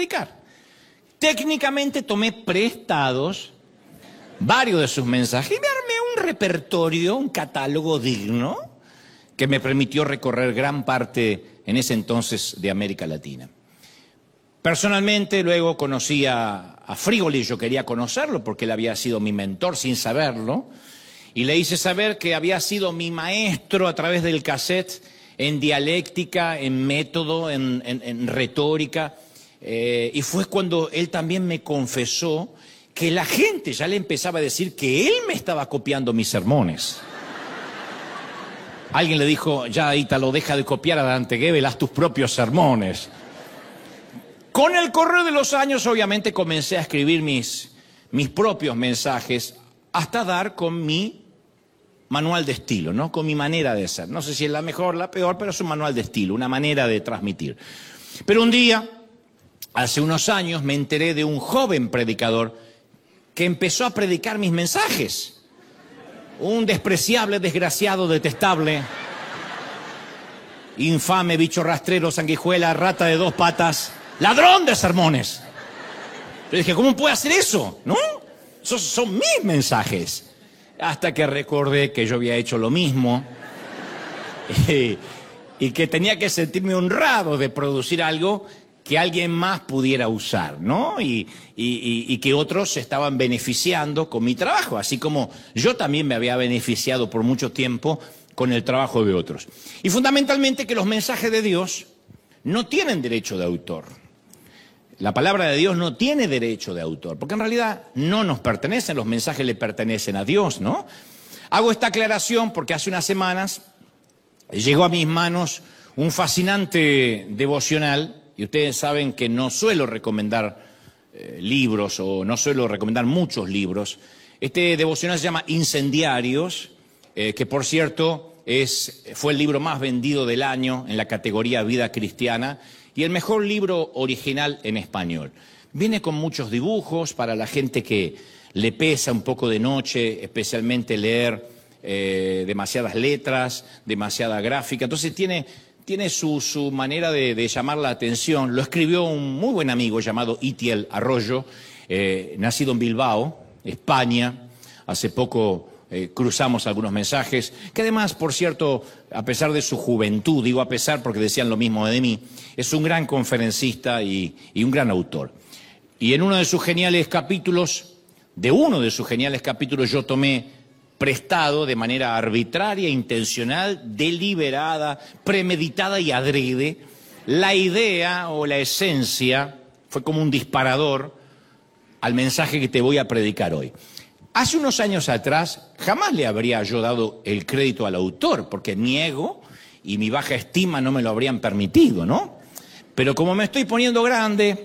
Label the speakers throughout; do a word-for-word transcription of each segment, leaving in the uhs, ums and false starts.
Speaker 1: predicar. Técnicamente tomé prestados varios de sus mensajes y me armé un repertorio, un catálogo digno que me permitió recorrer gran parte en ese entonces de América Latina. Personalmente luego conocí a, a Frigoli, yo quería conocerlo porque él había sido mi mentor sin saberlo, y le hice saber que había sido mi maestro a través del cassette en dialéctica, en método, en, en, en retórica, eh, y fue cuando él también me confesó que la gente ya le empezaba a decir que él me estaba copiando mis sermones. Alguien le dijo, ya Ítalo, deja de copiar a Dante Gebel, haz tus propios sermones. Con el correr de los años, obviamente, comencé a escribir mis, mis propios mensajes hasta dar con mi manual de estilo, ¿no? Con mi manera de ser. No sé si es la mejor, la peor, pero es un manual de estilo, una manera de transmitir. Pero un día, hace unos años, me enteré de un joven predicador que empezó a predicar mis mensajes. Un despreciable, desgraciado, detestable, infame, bicho rastrero, sanguijuela, rata de dos patas, ladrón de sermones. Yo dije, ¿cómo puede hacer eso? ¿No? Esos son mis mensajes. Hasta que recordé que yo había hecho lo mismo y, y que tenía que sentirme honrado de producir algo que alguien más pudiera usar, ¿no? Y, y, y que otros se estaban beneficiando con mi trabajo, así como yo también me había beneficiado por mucho tiempo con el trabajo de otros. Y fundamentalmente que los mensajes de Dios no tienen derecho de autor. La palabra de Dios no tiene derecho de autor, porque en realidad no nos pertenecen, los mensajes le pertenecen a Dios, ¿no? Hago esta aclaración porque hace unas semanas llegó a mis manos un fascinante devocional. Y ustedes saben que no suelo recomendar eh, libros o no suelo recomendar muchos libros. Este devocional se llama Incendiarios, eh, que por cierto es, fue el libro más vendido del año en la categoría Vida Cristiana y el mejor libro original en español. Viene con muchos dibujos para la gente que le pesa un poco de noche, especialmente leer eh, demasiadas letras, demasiada gráfica. Entonces tiene... Tiene su, su manera de, de llamar la atención. Lo escribió un muy buen amigo llamado Itiel Arroyo, eh, nacido en Bilbao, España. Hace poco eh, cruzamos algunos mensajes, que además, por cierto, a pesar de su juventud, digo a pesar porque decían lo mismo de mí, es un gran conferencista y, y un gran autor. Y en uno de sus geniales capítulos, de uno de sus geniales capítulos, yo tomé prestado de manera arbitraria, intencional, deliberada, premeditada y adrede, la idea o la esencia, fue como un disparador al mensaje que te voy a predicar hoy. Hace unos años atrás jamás le habría yo dado el crédito al autor, porque mi ego y mi baja estima no me lo habrían permitido, ¿no? Pero como me estoy poniendo grande,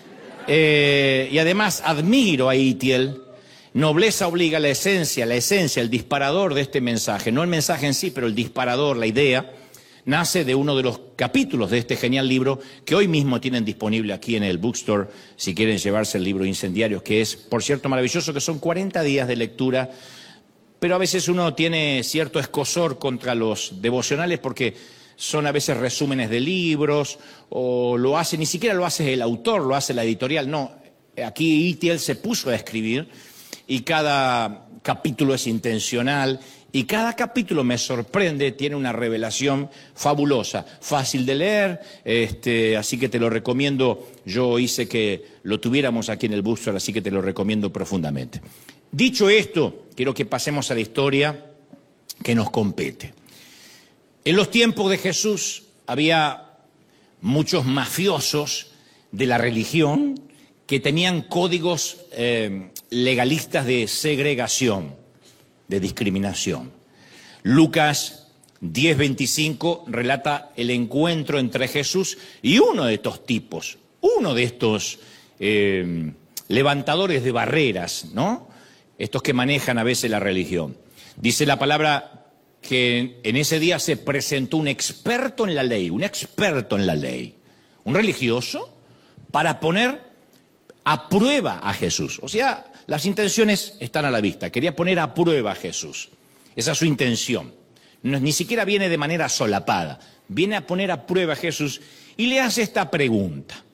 Speaker 1: eh, y además admiro a Itiel, nobleza obliga, la esencia, la esencia, el disparador de este mensaje, no el mensaje en sí, pero el disparador, la idea, nace de uno de los capítulos de este genial libro que hoy mismo tienen disponible aquí en el bookstore, si quieren llevarse el libro Incendiarios, que es, por cierto, maravilloso, que son cuarenta días de lectura, pero a veces uno tiene cierto escozor contra los devocionales porque son a veces resúmenes de libros, o lo hace, ni siquiera lo hace el autor, lo hace la editorial, no, aquí Itiel se puso a escribir, y cada capítulo es intencional, y cada capítulo me sorprende, tiene una revelación fabulosa, fácil de leer, este, así que te lo recomiendo. Yo hice que lo tuviéramos aquí en el bookstore, así que te lo recomiendo profundamente. Dicho esto, quiero que pasemos a la historia que nos compete. En los tiempos de Jesús había muchos mafiosos de la religión que tenían códigos eh, legalistas de segregación, de discriminación. Lucas diez veinticinco relata el encuentro entre Jesús y uno de estos tipos, uno de estos eh, levantadores de barreras, ¿no? Estos que manejan a veces la religión. Dice la palabra que en ese día se presentó un experto en la ley, un experto en la ley, un religioso, para poner a prueba a Jesús. O sea, las intenciones están a la vista. Quería poner a prueba a Jesús. Esa es su intención. No, ni siquiera viene de manera solapada. Viene a poner a prueba a Jesús y le hace esta pregunta.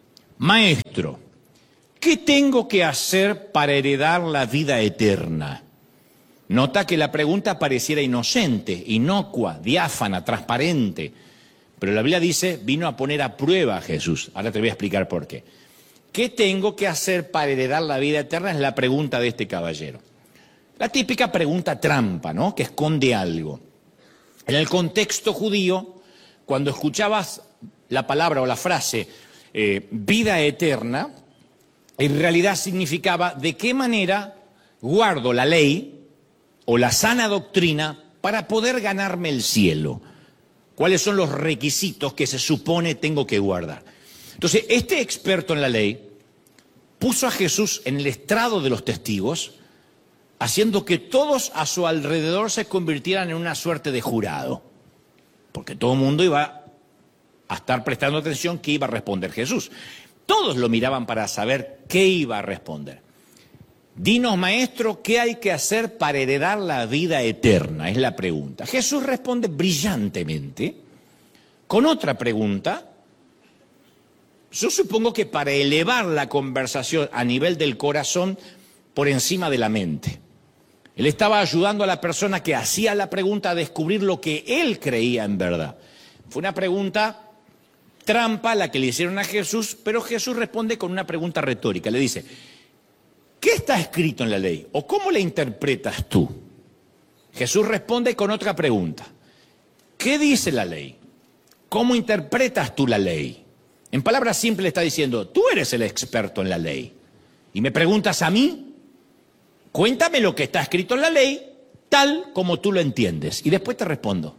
Speaker 1: Maestro, ¿qué tengo que hacer para heredar la vida eterna? Nota que la pregunta pareciera inocente, inocua, diáfana, transparente. Pero la Biblia dice, vino a poner a prueba a Jesús. Ahora te voy a explicar por qué. ¿Qué tengo que hacer para heredar la vida eterna? Es la pregunta de este caballero. La típica pregunta trampa, ¿no? Que esconde algo. En el contexto judío, cuando escuchabas la palabra o la frase eh, vida eterna, en realidad significaba de qué manera guardo la ley o la sana doctrina para poder ganarme el cielo. ¿Cuáles son los requisitos que se supone tengo que guardar? Entonces, este experto en la ley puso a Jesús en el estrado de los testigos, haciendo que todos a su alrededor se convirtieran en una suerte de jurado. Porque todo el mundo iba a estar prestando atención qué iba a responder Jesús. Todos lo miraban para saber qué iba a responder. Dinos, maestro, ¿qué hay que hacer para heredar la vida eterna? Es la pregunta. Jesús responde brillantemente con otra pregunta. Yo supongo que para elevar la conversación a nivel del corazón por encima de la mente. Él estaba ayudando a la persona que hacía la pregunta a descubrir lo que él creía en verdad. Fue una pregunta trampa la que le hicieron a Jesús, pero Jesús responde con una pregunta retórica. Le dice, ¿qué está escrito en la ley? ¿O cómo la interpretas tú? Jesús responde con otra pregunta. ¿Qué dice la ley? ¿Cómo interpretas tú la ley? En palabras simples está diciendo, tú eres el experto en la ley. Y me preguntas a mí, cuéntame lo que está escrito en la ley, tal como tú lo entiendes. Y después te respondo.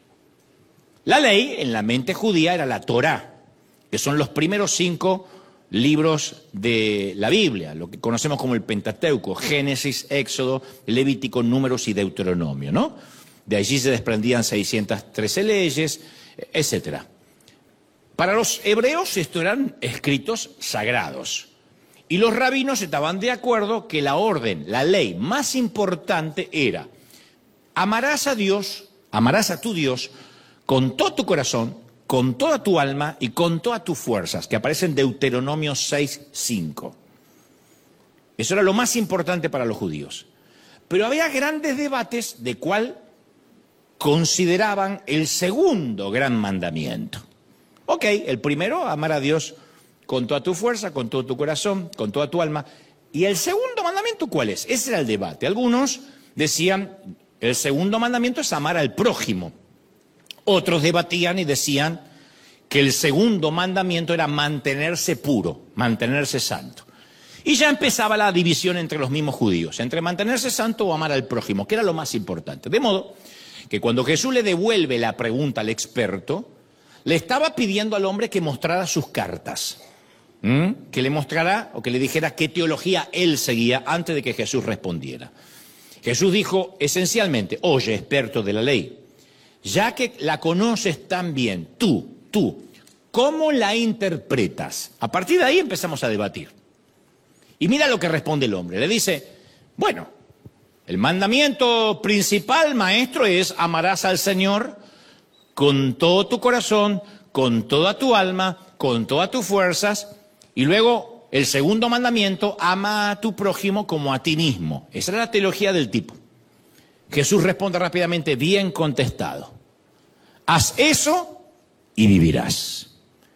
Speaker 1: La ley, en la mente judía, era la Torá, que son los primeros cinco libros de la Biblia, lo que conocemos como el Pentateuco, Génesis, Éxodo, Levítico, Números y Deuteronomio, ¿no? De allí se desprendían seiscientas trece leyes, etcétera. Para los hebreos estos eran escritos sagrados. Y los rabinos estaban de acuerdo que la orden, la ley más importante era, amarás a Dios, amarás a tu Dios con todo tu corazón, con toda tu alma y con todas tus fuerzas, que aparece en Deuteronomio seis, cinco. Eso era lo más importante para los judíos. Pero había grandes debates de cuál consideraban el segundo gran mandamiento. Ok, el primero, amar a Dios con toda tu fuerza, con todo tu corazón, con toda tu alma. ¿Y el segundo mandamiento cuál es? Ese era el debate. Algunos decían, el segundo mandamiento es amar al prójimo. Otros debatían y decían que el segundo mandamiento era mantenerse puro, mantenerse santo. Y ya empezaba la división entre los mismos judíos, entre mantenerse santo o amar al prójimo, que era lo más importante. De modo que cuando Jesús le devuelve la pregunta al experto, le estaba pidiendo al hombre que mostrara sus cartas, ¿Mm? que le mostrara o que le dijera qué teología él seguía antes de que Jesús respondiera. Jesús dijo esencialmente, oye, experto de la ley, ya que la conoces tan bien, tú, tú, ¿cómo la interpretas? A partir de ahí empezamos a debatir. Y mira lo que responde el hombre. Le dice, bueno, el mandamiento principal, maestro, es amarás al Señor con todo tu corazón, con toda tu alma, con todas tus fuerzas. Y luego, el segundo mandamiento, ama a tu prójimo como a ti mismo. Esa era la teología del tipo. Jesús responde rápidamente, bien contestado. Haz eso y vivirás.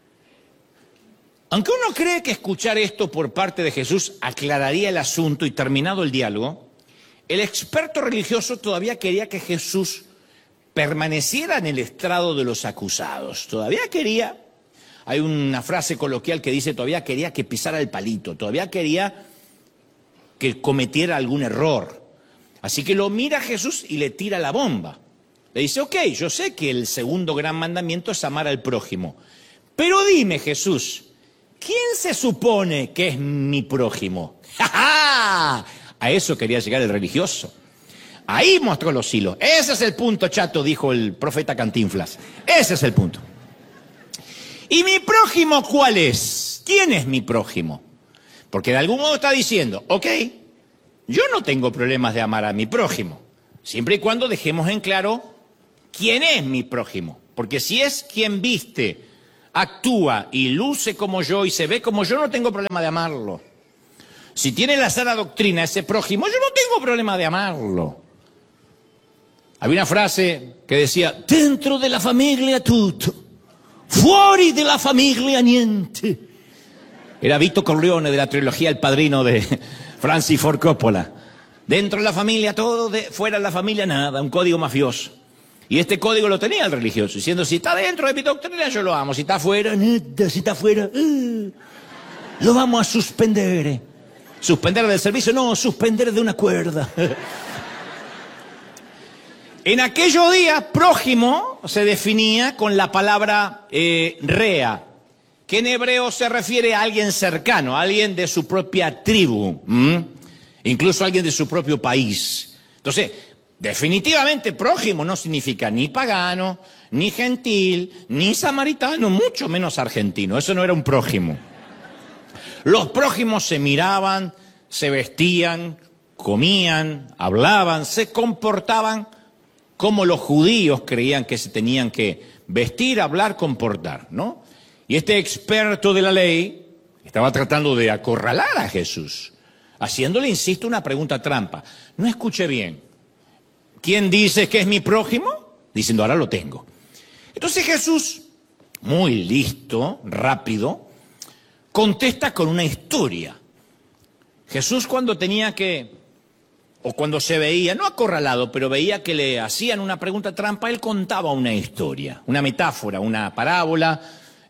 Speaker 1: Aunque uno cree que escuchar esto por parte de Jesús aclararía el asunto y terminado el diálogo, el experto religioso todavía quería que Jesús permaneciera en el estrado de los acusados. Todavía quería, hay una frase coloquial que dice, todavía quería que pisara el palito, todavía quería que cometiera algún error. Así que lo mira a Jesús y le tira la bomba. Le dice, ok, yo sé que el segundo gran mandamiento es amar al prójimo. Pero dime, Jesús, ¿quién se supone que es mi prójimo? ¡Ja, ja! A eso quería llegar el religioso. Ahí mostró los hilos. Ese es el punto, chato, dijo el profeta Cantinflas. Ese es el punto. ¿Y mi prójimo cuál es? ¿Quién es mi prójimo? Porque de algún modo está diciendo, ok, yo no tengo problemas de amar a mi prójimo, siempre y cuando dejemos en claro quién es mi prójimo. Porque si es quien viste actúa y luce como yo y se ve como yo, no tengo problema de amarlo. Si tiene la sana doctrina ese prójimo, yo no tengo problema de amarlo. Había una frase que decía, dentro de la familia tutto, fuori de la familia niente. Era Vito Corleone de la trilogía El Padrino de Francis Ford Coppola. Dentro de la familia todo, de, fuera de la familia nada, un código mafioso. Y este código lo tenía el religioso, diciendo, si está dentro de mi doctrina yo lo amo, si está afuera, nada, si está afuera, uh, lo vamos a suspender. ¿Suspender del servicio? No, suspender de una cuerda. En aquellos días, prójimo se definía con la palabra eh, rea, que en hebreo se refiere a alguien cercano, a alguien de su propia tribu, ¿m? Incluso a alguien de su propio país. Entonces, definitivamente prójimo no significa ni pagano, ni gentil, ni samaritano, mucho menos argentino. Eso no era un prójimo. Los prójimos se miraban, se vestían, comían, hablaban, se comportaban como los judíos creían que se tenían que vestir, hablar, comportar, ¿no? Y este experto de la ley estaba tratando de acorralar a Jesús, haciéndole, insisto, una pregunta trampa. No escuche bien. ¿Quién dice que es mi prójimo? Diciendo, ahora lo tengo. Entonces Jesús, muy listo, rápido, contesta con una historia. Jesús cuando tenía que, o cuando se veía, no acorralado, pero veía que le hacían una pregunta trampa, él contaba una historia, una metáfora, una parábola,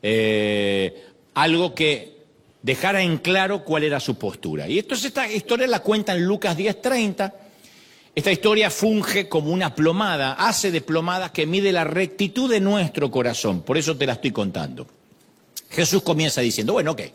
Speaker 1: eh, algo que dejara en claro cuál era su postura. Y entonces esta historia la cuenta en Lucas diez treinta. Esta historia funge como una plomada, hace de plomada que mide la rectitud de nuestro corazón. Por eso te la estoy contando. Jesús comienza diciendo, bueno, ok,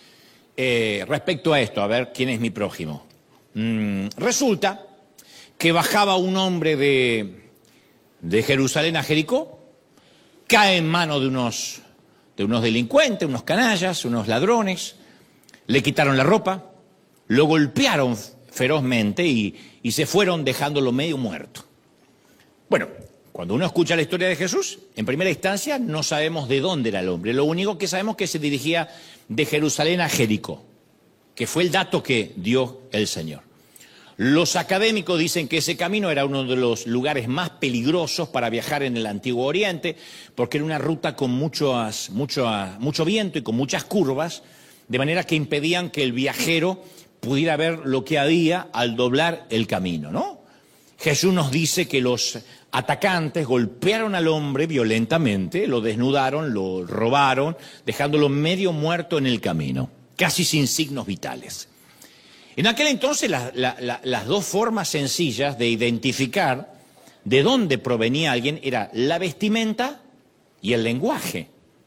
Speaker 1: eh, respecto a esto, a ver quién es mi prójimo. Mm, resulta que bajaba un hombre de, de Jerusalén a Jericó, cae en manos de unos, de unos delincuentes, unos canallas, unos ladrones, le quitaron la ropa, lo golpearon ferozmente y, y se fueron dejándolo medio muerto. Bueno, cuando uno escucha la historia de Jesús, en primera instancia no sabemos de dónde era el hombre. Lo único que sabemos es que se dirigía de Jerusalén a Jericó, que fue el dato que dio el Señor. Los académicos dicen que ese camino era uno de los lugares más peligrosos para viajar en el Antiguo Oriente, porque era una ruta con muchos, mucho, mucho viento y con muchas curvas, de manera que impedían que el viajero pudiera ver lo que había al doblar el camino, ¿no? Jesús nos dice que los atacantes golpearon al hombre violentamente, lo desnudaron, lo robaron, dejándolo medio muerto en el camino, casi sin signos vitales. En aquel entonces la, la, la, las dos formas sencillas de identificar de dónde provenía alguien era la vestimenta y el lenguaje,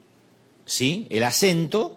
Speaker 1: ¿sí? El acento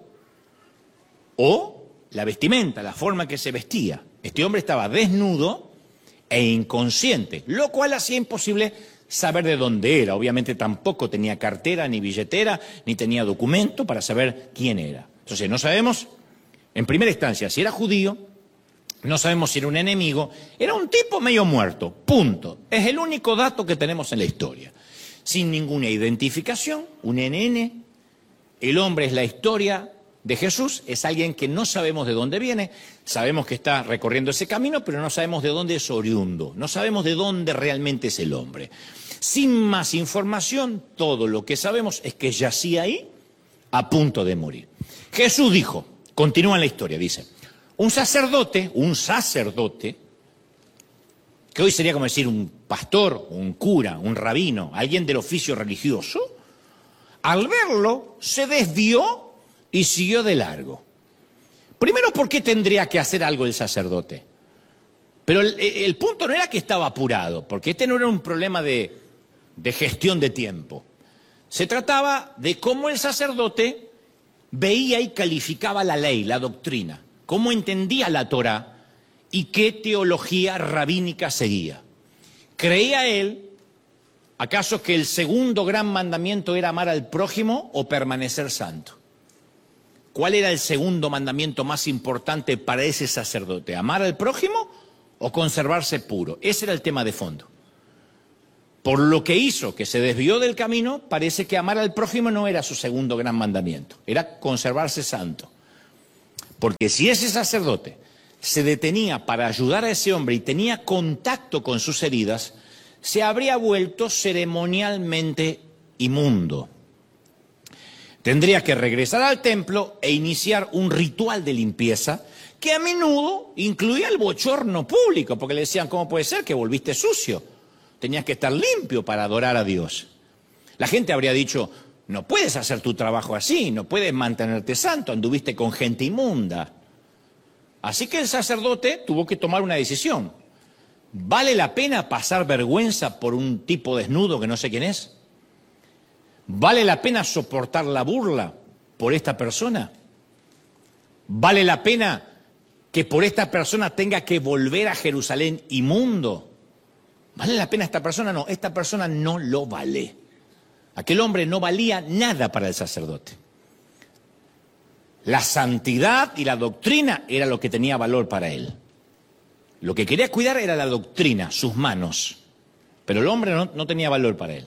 Speaker 1: o la vestimenta, la forma que se vestía. Este hombre estaba desnudo e inconsciente, lo cual hacía imposible saber de dónde era. Obviamente tampoco tenía cartera, ni billetera, ni tenía documento para saber quién era. Entonces no sabemos, en primera instancia, si era judío, no sabemos si era un enemigo, era un tipo medio muerto, punto. Es el único dato que tenemos en la historia. Sin ninguna identificación, un N N, el hombre es la historia de Jesús, es alguien que no sabemos de dónde viene, sabemos que está recorriendo ese camino, pero no sabemos de dónde es oriundo, no sabemos de dónde realmente es el hombre. Sin más información, todo lo que sabemos es que yacía ahí a punto de morir. Jesús dijo, continúa en la historia, dice, un sacerdote, un sacerdote, que hoy sería como decir un pastor, un cura, un rabino, alguien del oficio religioso, al verlo se desvió y siguió de largo. Primero, ¿por qué tendría que hacer algo el sacerdote? Pero el, el punto no era que estaba apurado, porque este no era un problema de, de gestión de tiempo. Se trataba de cómo el sacerdote veía y calificaba la ley, la doctrina, cómo entendía la Torá y qué teología rabínica seguía. ¿Creía él, acaso, que el segundo gran mandamiento era amar al prójimo o permanecer santo? ¿Cuál era el segundo mandamiento más importante para ese sacerdote? ¿Amar al prójimo o conservarse puro? Ese era el tema de fondo. por lo que hizo, que se desvió del camino, parece que amar al prójimo no era su segundo gran mandamiento, era conservarse santo. Porque si ese sacerdote se detenía para ayudar a ese hombre y tenía contacto con sus heridas, se habría vuelto ceremonialmente inmundo. Tendría que regresar al templo e iniciar un ritual de limpieza que a menudo incluía el bochorno público, porque le decían, ¿cómo puede ser que volviste sucio? Tenías que estar limpio para adorar a Dios. La gente habría dicho, no puedes hacer tu trabajo así, no puedes mantenerte santo, anduviste con gente inmunda. Así que el sacerdote tuvo que tomar una decisión. ¿Vale la pena pasar vergüenza por un tipo desnudo que no sé quién es? ¿Vale la pena soportar la burla por esta persona? ¿Vale la pena que por esta persona tenga que volver a Jerusalén inmundo? ¿Vale la pena esta persona? No, esta persona no lo vale. Aquel hombre no valía nada para el sacerdote. La santidad y la doctrina era lo que tenía valor para él. Lo que quería cuidar era la doctrina, sus manos. Pero el hombre no, no tenía valor para él.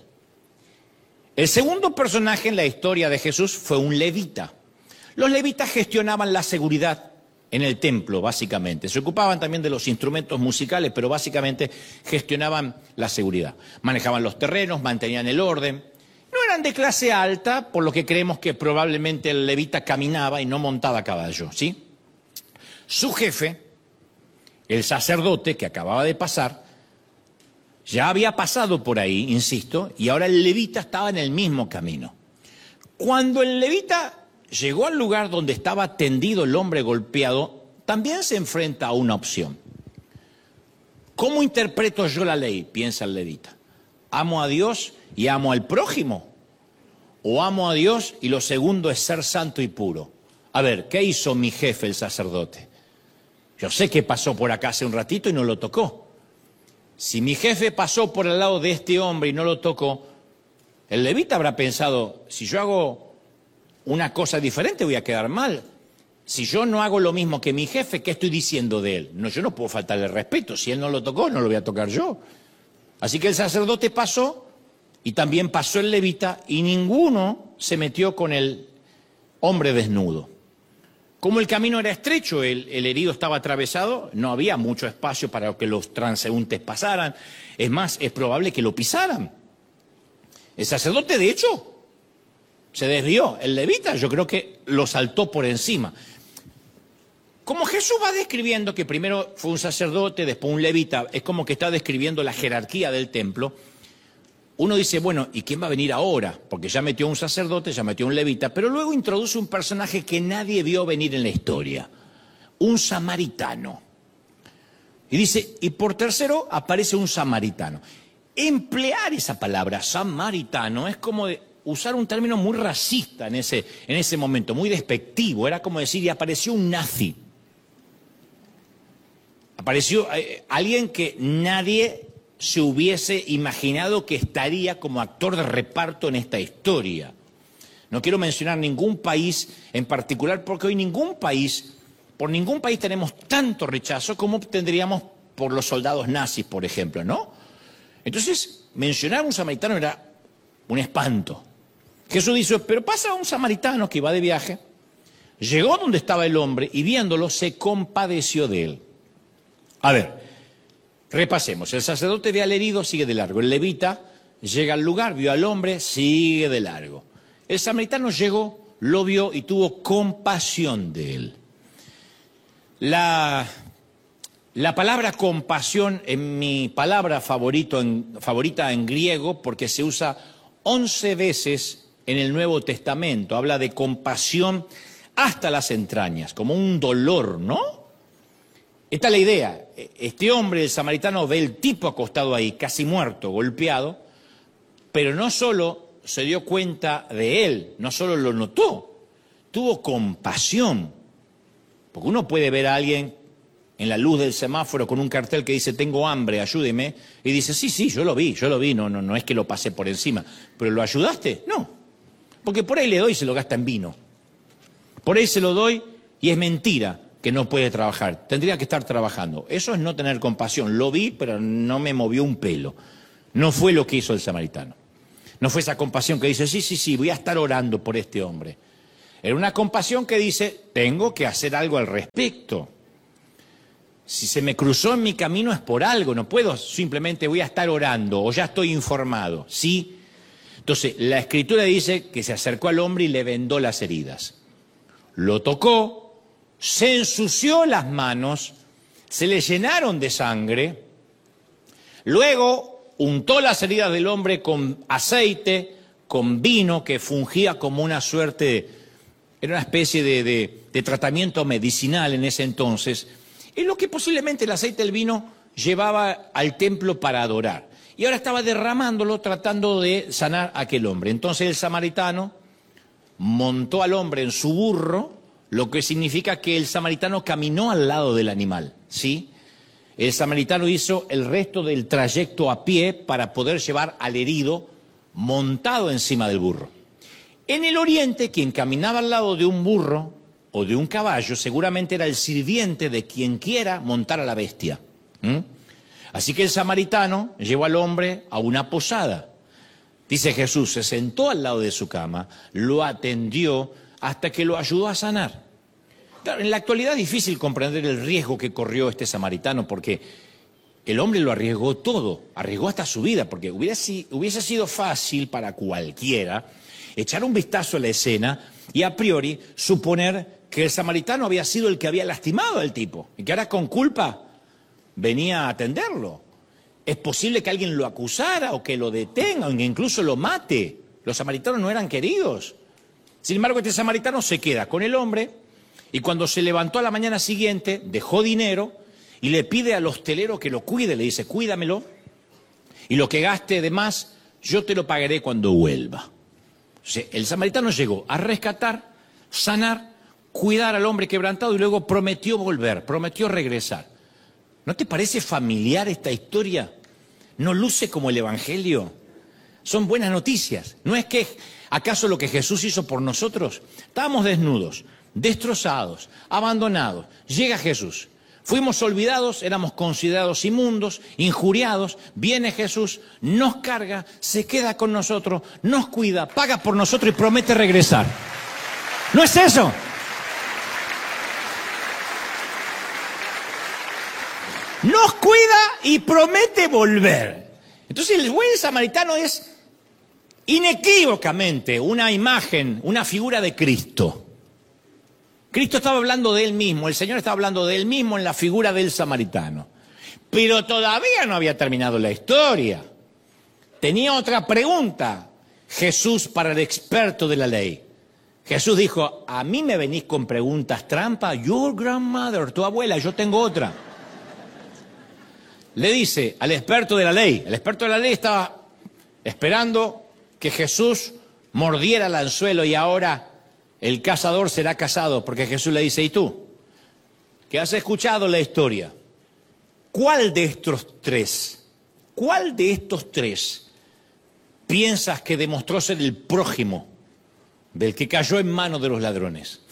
Speaker 1: El segundo personaje en la historia de Jesús fue un levita. Los levitas gestionaban la seguridad en el templo, básicamente. Se ocupaban también de los instrumentos musicales, pero básicamente gestionaban la seguridad. Manejaban los terrenos, mantenían el orden. No eran de clase alta, por lo que creemos que probablemente el levita caminaba y no montaba a caballo, ¿sí? Su jefe, el sacerdote que acababa de pasar, ya había pasado por ahí, insisto, y ahora el levita estaba en el mismo camino. Cuando el levita llegó al lugar donde estaba tendido el hombre golpeado, también se enfrenta a una opción. ¿Cómo interpreto yo la ley?, piensa el levita. ¿Amo a Dios y amo al prójimo? ¿O amo a Dios y lo segundo es ser santo y puro? A ver, ¿qué hizo mi jefe, el sacerdote? Yo sé que pasó por acá hace un ratito y no lo tocó. Si mi jefe pasó por el lado de este hombre y no lo tocó, el levita habrá pensado, si yo hago una cosa diferente voy a quedar mal. Si yo no hago lo mismo que mi jefe, ¿qué estoy diciendo de él? No, yo no puedo faltarle respeto. Si él no lo tocó, no lo voy a tocar yo. Así que el sacerdote pasó y también pasó el levita y ninguno se metió con el hombre desnudo. Como el camino era estrecho, el, el herido estaba atravesado, no había mucho espacio para que los transeúntes pasaran. Es más, es probable que lo pisaran. El sacerdote, de hecho, se desvió. El levita, yo creo que lo saltó por encima. Como Jesús va describiendo que primero fue un sacerdote, después un levita, es como que está describiendo la jerarquía del templo. Uno dice, bueno, ¿y quién va a venir ahora? Porque ya metió un sacerdote, ya metió un levita, pero luego introduce un personaje que nadie vio venir en la historia, un samaritano. Y dice, y por tercero aparece un samaritano. Emplear esa palabra, samaritano, es como de usar un término muy racista en ese, en ese momento, muy despectivo. Era como decir, y apareció un nazi. Apareció eh, alguien que nadie se hubiese imaginado que estaría como actor de reparto en esta historia. No quiero mencionar ningún país en particular, porque hoy ningún país, por ningún país tenemos tanto rechazo como tendríamos por los soldados nazis, por ejemplo, ¿no? Entonces, mencionar a un samaritano era un espanto. Jesús dice, pero pasa un samaritano que iba de viaje, llegó donde estaba el hombre y viéndolo se compadeció de él. A ver, repasemos. El sacerdote ve al herido, sigue de largo. El levita llega al lugar, vio al hombre, sigue de largo. El samaritano llegó, lo vio y tuvo compasión de él. La, la palabra compasión es mi palabra favorito en, favorita en griego porque se usa once veces en el Nuevo Testamento. Habla de compasión hasta las entrañas, como un dolor, ¿no? Esta es la idea. Este hombre, el samaritano, ve el tipo acostado ahí, casi muerto, golpeado, pero no solo se dio cuenta de él, no solo lo notó, tuvo compasión. Porque uno puede ver a alguien en la luz del semáforo con un cartel que dice tengo hambre, ayúdeme, y dice sí, sí, yo lo vi, yo lo vi, no, no, no es que lo pasé por encima, pero ¿lo ayudaste? No, porque por ahí le doy y se lo gasta en vino. Por ahí se lo doy y es mentira que no puede trabajar, tendría que estar trabajando. Eso es no tener compasión. Lo vi, pero no me movió un pelo. No fue lo que hizo el samaritano. No fue esa compasión que dice, sí, sí, sí, voy a estar orando por este hombre. Era una compasión que dice, tengo que hacer algo al respecto. Si se me cruzó en mi camino es por algo, no puedo simplemente voy a estar orando o ya estoy informado, ¿sí? Entonces, la Escritura dice que se acercó al hombre y le vendó las heridas. Lo tocó, se ensució las manos, se le llenaron de sangre, luego untó las heridas del hombre con aceite, con vino, que fungía como una suerte, de, era una especie de, de, de tratamiento medicinal en ese entonces, es lo que posiblemente el aceite del vino llevaba al templo para adorar. Y ahora estaba derramándolo tratando de sanar a aquel hombre. Entonces el samaritano montó al hombre en su burro, lo que significa que el samaritano caminó al lado del animal, ¿sí? El samaritano hizo el resto del trayecto a pie para poder llevar al herido montado encima del burro. En el oriente, quien caminaba al lado de un burro o de un caballo, seguramente era el sirviente de quien quiera montar a la bestia. ¿Mm? Así que el samaritano llevó al hombre a una posada. Dice Jesús, se sentó al lado de su cama, lo atendió hasta que lo ayudó a sanar. Claro, en la actualidad es difícil comprender el riesgo que corrió este samaritano porque el hombre lo arriesgó todo, arriesgó hasta su vida, porque hubiese, hubiese sido fácil para cualquiera echar un vistazo a la escena y a priori suponer que el samaritano había sido el que había lastimado al tipo y que ahora con culpa venía a atenderlo. Es posible que alguien lo acusara o que lo detenga o que incluso lo mate. Los samaritanos no eran queridos. Sin embargo, este samaritano se queda con el hombre y cuando se levantó a la mañana siguiente dejó dinero y le pide al hostelero que lo cuide. Le dice, cuídamelo y lo que gaste de más yo te lo pagaré cuando vuelva. O sea, el samaritano llegó a rescatar, sanar, cuidar al hombre quebrantado y luego prometió volver, prometió regresar. ¿No te parece familiar esta historia? ¿No luce como el Evangelio? Son buenas noticias. ¿No es que acaso lo que Jesús hizo por nosotros? Estábamos desnudos, destrozados, abandonados. Llega Jesús. Fuimos olvidados, éramos considerados inmundos, injuriados. Viene Jesús, nos carga, se queda con nosotros, nos cuida, paga por nosotros y promete regresar. ¿No es eso? Nos cuida y promete volver. Entonces el buen samaritano es inequívocamente una imagen, una figura de Cristo. Cristo estaba hablando de él mismo, el Señor estaba hablando de él mismo en la figura del samaritano. Pero todavía no había terminado la historia. Tenía otra pregunta Jesús para el experto de la ley. Jesús dijo, a mí me venís con preguntas trampa, your grandmother, tu abuela, yo tengo otra. Le dice al experto de la ley, el experto de la ley estaba esperando que Jesús mordiera el anzuelo y ahora el cazador será cazado, porque Jesús le dice, ¿y tú? Que has escuchado la historia, ¿cuál de estos tres, cuál de estos tres piensas que demostró ser el prójimo del que cayó en manos de los ladrones?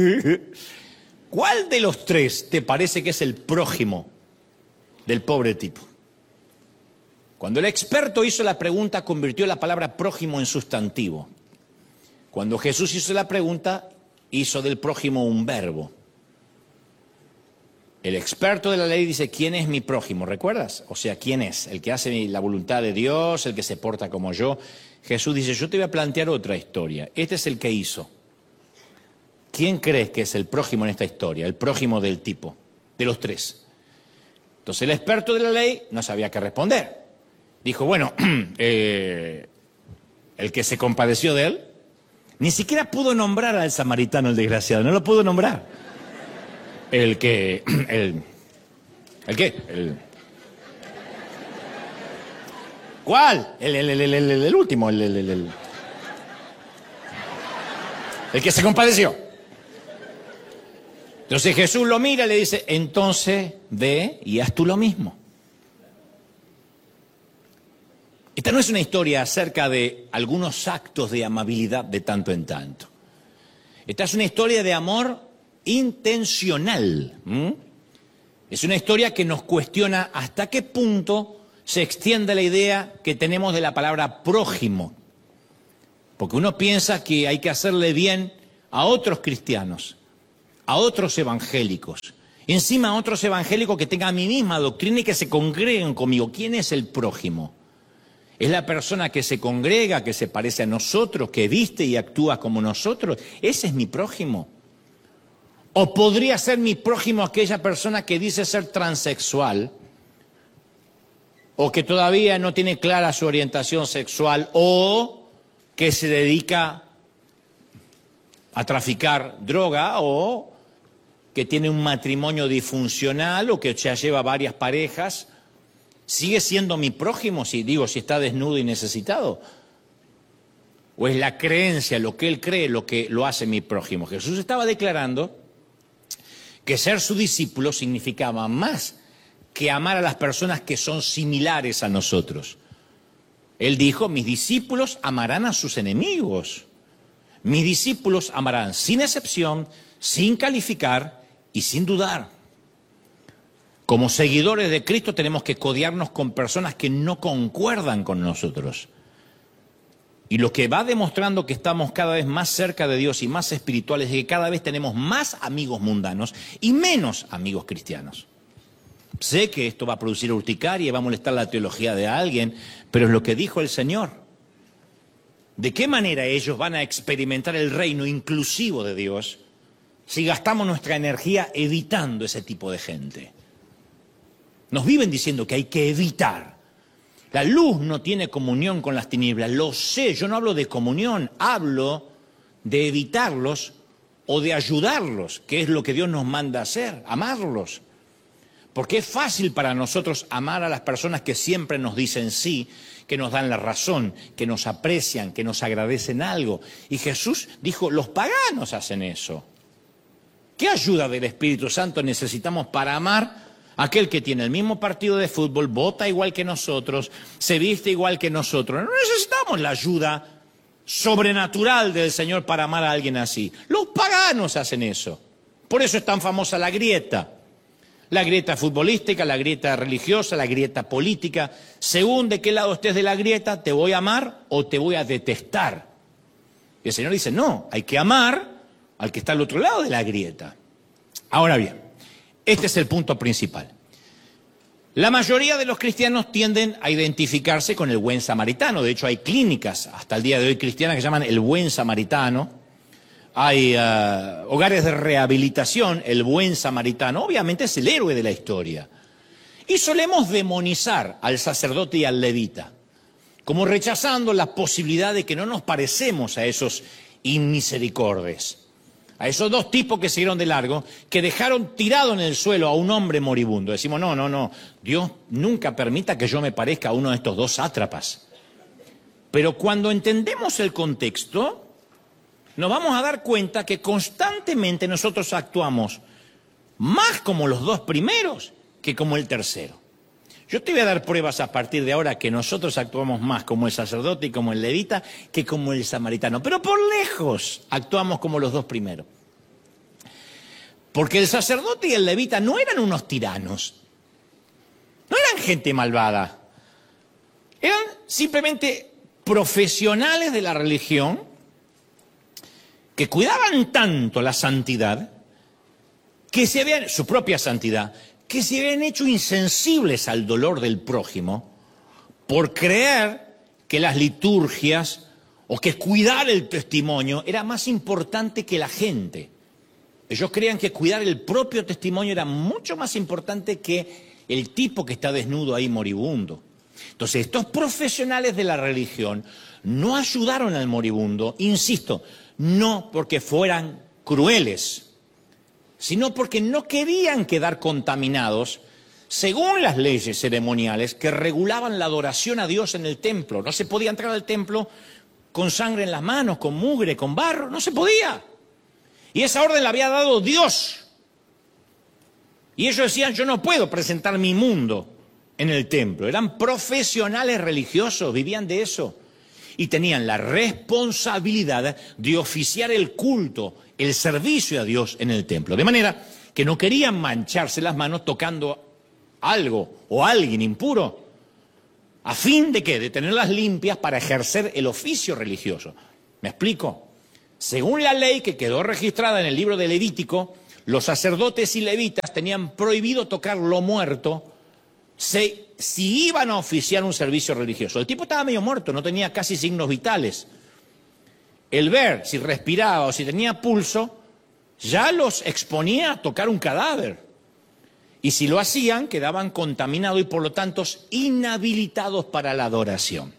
Speaker 1: ¿Cuál de los tres te parece que es el prójimo del pobre tipo? Cuando el experto hizo la pregunta, convirtió la palabra prójimo en sustantivo. Cuando Jesús hizo la pregunta, hizo del prójimo un verbo. El experto de la ley dice, ¿quién es mi prójimo? ¿Recuerdas? O sea, ¿quién es? El que hace la voluntad de Dios, el que se porta como yo. Jesús dice, yo te voy a plantear otra historia. Este es el que hizo. ¿Quién crees que es el prójimo en esta historia? El prójimo del tipo, de los tres. Entonces el experto de la ley no sabía qué responder. Dijo, bueno, eh, el que se compadeció de él. Ni siquiera pudo nombrar al samaritano, el desgraciado, no lo pudo nombrar. El que... El, ¿El qué? El, ¿Cuál? El, el, el, el, el, el último, el, el, el, el, el que se compadeció. Entonces Jesús lo mira y le dice, entonces ve y haz tú lo mismo. Esta no es una historia acerca de algunos actos de amabilidad de tanto en tanto. Esta es una historia de amor intencional. ¿Mm? Es una historia que nos cuestiona hasta qué punto se extiende la idea que tenemos de la palabra prójimo. Porque uno piensa que hay que hacerle bien a otros cristianos, a otros evangélicos, encima a otros evangélicos que tengan mi misma doctrina y que se congreguen conmigo. ¿Quién es el prójimo? ¿Es la persona que se congrega, que se parece a nosotros, que viste y actúa como nosotros? ¿Ese es mi prójimo? ¿O podría ser mi prójimo aquella persona que dice ser transexual o que todavía no tiene clara su orientación sexual o que se dedica a traficar droga o que tiene un matrimonio disfuncional o que ya lleva varias parejas? ¿Sigue siendo mi prójimo si digo si está desnudo y necesitado? ¿O es la creencia, lo que él cree, lo que lo hace mi prójimo? Jesús estaba declarando que ser su discípulo significaba más que amar a las personas que son similares a nosotros. Él dijo, mis discípulos amarán a sus enemigos. Mis discípulos amarán sin excepción, sin calificar y sin dudar. Como seguidores de Cristo tenemos que codearnos con personas que no concuerdan con nosotros. Y lo que va demostrando que estamos cada vez más cerca de Dios y más espirituales es que cada vez tenemos más amigos mundanos y menos amigos cristianos. Sé que esto va a producir urticaria y va a molestar la teología de alguien, pero es lo que dijo el Señor. ¿De qué manera ellos van a experimentar el reino inclusivo de Dios si gastamos nuestra energía evitando ese tipo de gente? Nos viven diciendo que hay que evitar. La luz no tiene comunión con las tinieblas, lo sé, yo no hablo de comunión, hablo de evitarlos o de ayudarlos, que es lo que Dios nos manda hacer, amarlos. Porque es fácil para nosotros amar a las personas que siempre nos dicen sí, que nos dan la razón, que nos aprecian, que nos agradecen algo. Y Jesús dijo, los paganos hacen eso. ¿Qué ayuda del Espíritu Santo necesitamos para amar a aquel que tiene el mismo partido de fútbol, vota igual que nosotros, se viste igual que nosotros? No necesitamos la ayuda sobrenatural del Señor para amar a alguien así. Los paganos hacen eso. Por eso es tan famosa la grieta. La grieta futbolística, la grieta religiosa, la grieta política. Según de qué lado estés de la grieta, te voy a amar o te voy a detestar. Y el Señor dice, no, hay que amar al que está al otro lado de la grieta. Ahora bien, este es el punto principal. La mayoría de los cristianos tienden a identificarse con el buen samaritano. De hecho, hay clínicas hasta el día de hoy cristianas que llaman el buen samaritano. Hay uh, hogares de rehabilitación, el buen samaritano. Obviamente es el héroe de la historia. Y solemos demonizar al sacerdote y al levita, como rechazando la posibilidad de que no nos parecemos a esos inmisericordes. A esos dos tipos que siguieron de largo, que dejaron tirado en el suelo a un hombre moribundo. Decimos, no, no, no, Dios nunca permita que yo me parezca a uno de estos dos sátrapas. Pero cuando entendemos el contexto, nos vamos a dar cuenta que constantemente nosotros actuamos más como los dos primeros que como el tercero. Yo te voy a dar pruebas a partir de ahora que nosotros actuamos más como el sacerdote y como el levita que como el samaritano. Pero por lejos actuamos como los dos primeros. Porque el sacerdote y el levita no eran unos tiranos. No eran gente malvada. Eran simplemente profesionales de la religión que cuidaban tanto la santidad, que se habían, su propia santidad, que se habían hecho insensibles al dolor del prójimo por creer que las liturgias o que cuidar el testimonio era más importante que la gente. Ellos creían que cuidar el propio testimonio era mucho más importante que el tipo que está desnudo ahí moribundo. Entonces, estos profesionales de la religión no ayudaron al moribundo, insisto, no porque fueran crueles, sino porque no querían quedar contaminados según las leyes ceremoniales que regulaban la adoración a Dios en el templo. No se podía entrar al templo con sangre en las manos, con mugre, con barro, no se podía. Y esa orden la había dado Dios. Y ellos decían, yo no puedo presentar mi mundo en el templo. Eran profesionales religiosos, vivían de eso. Y tenían la responsabilidad de oficiar el culto, el servicio a Dios en el templo. De manera que no querían mancharse las manos tocando algo o alguien impuro. ¿A fin de qué? De tenerlas limpias para ejercer el oficio religioso. ¿Me explico? Según la ley que quedó registrada en el libro de Levítico, los sacerdotes y levitas tenían prohibido tocar lo muerto si, si iban a oficiar un servicio religioso. El tipo estaba medio muerto, no tenía casi signos vitales. El ver si respiraba o si tenía pulso ya los exponía a tocar un cadáver. Y si lo hacían, quedaban contaminados y por lo tanto inhabilitados para la adoración.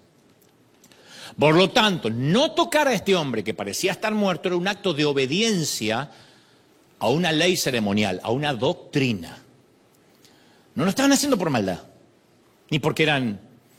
Speaker 1: Por lo tanto, no tocar a este hombre que parecía estar muerto era un acto de obediencia a una ley ceremonial, a una doctrina. No lo estaban haciendo por maldad, ni porque eran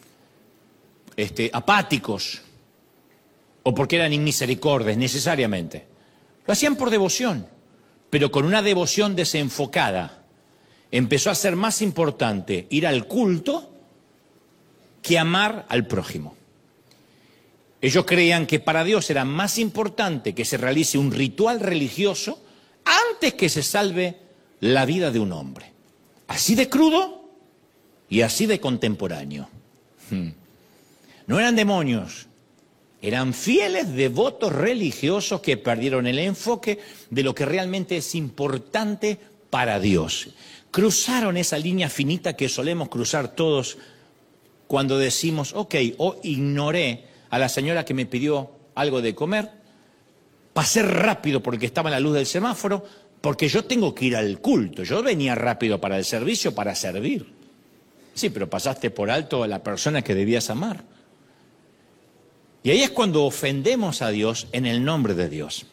Speaker 1: este, apáticos o porque eran inmisericordes necesariamente. Lo hacían por devoción, pero con una devoción desenfocada. Empezó a ser más importante ir al culto que amar al prójimo. Ellos creían que para Dios era más importante que se realice un ritual religioso antes que se salve la vida de un hombre. Así de crudo y así de contemporáneo. No eran demonios, eran fieles devotos religiosos que perdieron el enfoque de lo que realmente es importante para Dios. Cruzaron esa línea finita que solemos cruzar todos cuando decimos, ok, o ignoré a la señora que me pidió algo de comer, pasé rápido porque estaba en la luz del semáforo, porque yo tengo que ir al culto, yo venía rápido para el servicio, para servir. Sí, pero pasaste por alto a la persona que debías amar. Y ahí es cuando ofendemos a Dios en el nombre de Dios.